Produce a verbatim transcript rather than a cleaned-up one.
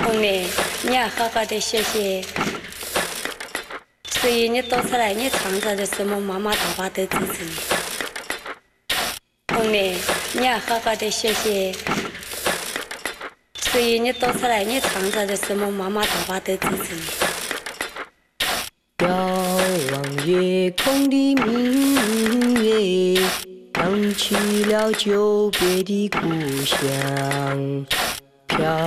红呢，你要好好的学习。所以你多出来，你唱着的时候，妈妈、爸爸都支持你。红呢，你要好好的学习。所以你多出来，你唱着的时候，妈妈、爸爸都支持你。 遥望夜空的明月，想起了久别的故乡。飘